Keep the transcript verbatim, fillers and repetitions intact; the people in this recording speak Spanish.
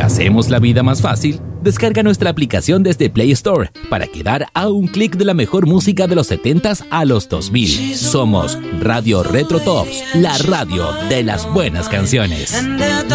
hacemos la vida más fácil? Descarga nuestra aplicación desde Play Store para quedar a un clic de la mejor música de los setentas a los dos mil. Somos Radio Retro Tops, la radio de las buenas canciones.